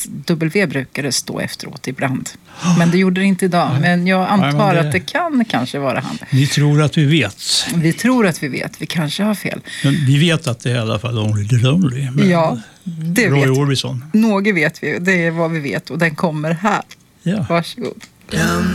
W brukade stå efteråt ibland. Men det gjorde det inte idag. Men jag antar att det kan kanske vara han. Vi tror att vi vet. Vi tror att vi vet. Vi kanske har fel. Men vi vet att det är i alla fall Only the Lonely. Ja, det Roy vet vi. Orbison. Något vet vi. Det är vad vi vet. Och den kommer här. Ja. Varsågod.